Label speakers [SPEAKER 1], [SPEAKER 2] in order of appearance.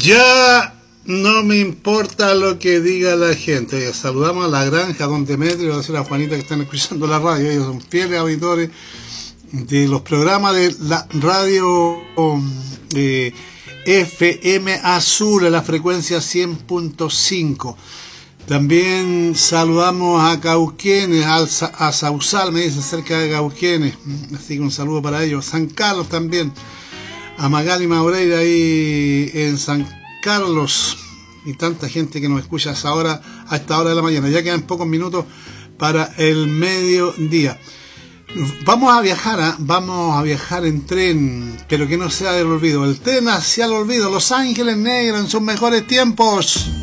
[SPEAKER 1] Ya no me importa lo que diga la gente. Saludamos a la granja Don Demetrio, a la Juanita que están escuchando la radio. Ellos son fieles auditores de los programas de la radio FM Azul, a la frecuencia 100.5. También saludamos a Cauquenes, a Sausal, me dicen, cerca de Cauquenes. Así que un saludo para ellos. San Carlos también. A Magali Maureira ahí en San Carlos, y tanta gente que nos escucha a esta hora de la mañana. Ya quedan pocos minutos para el mediodía. Vamos a viajar en tren, pero que no sea del olvido. El tren hacia el olvido. Los Ángeles Negros en sus mejores tiempos.